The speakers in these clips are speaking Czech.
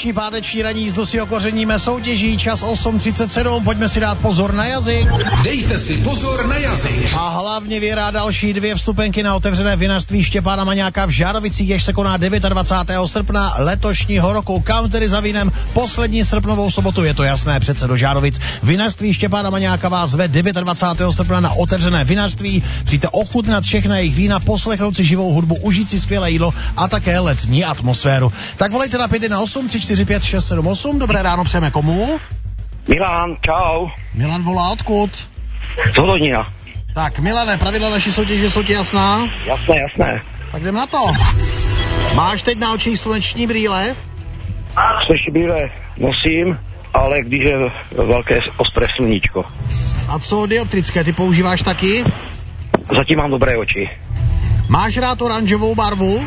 dnešní páteční ranní jízdu si okořeníme soutěží, čas 8:37, pojďme si dát pozor na jazyk. Dejte si pozor na jazyk. A hlavně vyhrá další 2 vstupenky na otevřené vinařství Štěpána Maňáka v Žárovicích, jež se koná 29. srpna letošního roku. Kam tedy za vínem poslední srpnovou sobotu, je to jasné, přece do Žárovic. Vinařství Štěpána Maňáka vás zve 29. srpna na otevřené vinařství. Přijďte ochutnat všechna jejich vína, poslechnout si živou hudbu, užít si skvělé jídlo a také letní atmosféru. Tak volejte na 5 na 8 345 678. Dobré ráno přejeme komu? Milan, čau. Milan volá odkud? Z Hodonina. Tak Milane, pravidla naší soutěže jsou ti jasná? Jasné. Tak jdem na to. Máš teď na očích sluneční brýle? Sluneční brýle nosím, ale když je velké ostré sluníčko. A co dioptrické, ty používáš taky? Zatím mám dobré oči. Máš rád oranžovou barvu?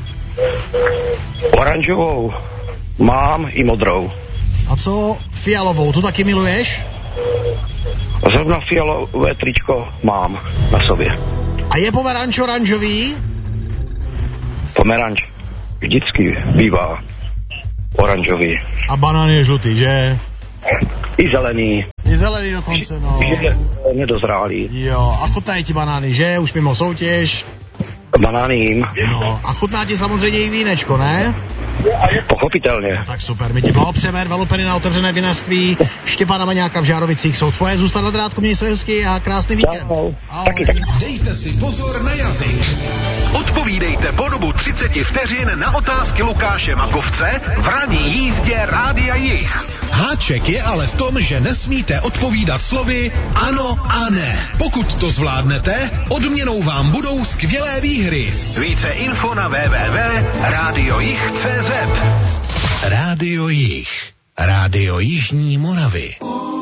Oranžovou mám i modrou. A co fialovou, tu taky miluješ? Zrovna fialové tričko mám na sobě. A je pomeranč oranžový? Pomeranč vždycky bývá oranžový. A banán je žlutý, že? I zelený. I zelený dokonce, no. Je nedozrálý. Jo, a chutnají ti banány, že? Už mimo soutěž. Banány jim. No, a chutná ti samozřejmě i vínečko, ne? Pochopitelně. No, tak super, my ti blahopřejeme, 2 lupeny na otevřené vinařství Štěpána Maňáka v Žárovicích jsou tvoje, zůstat na drátku, měj se hezky a krásný víkend. Ahoj. Taky. Dejte si pozor na jazyk. Odpovídejte po dobu 30 vteřin na otázky Lukáše Makovce v ranní jízdě Rádia Jich. Háček je ale v tom, že nesmíte odpovídat slovy ano a ne. Pokud to zvládnete, odměnou vám budou skvělé výhry. Více info na www.radiojich.cz. Rádio Jich. Rádio Jižní Moravy.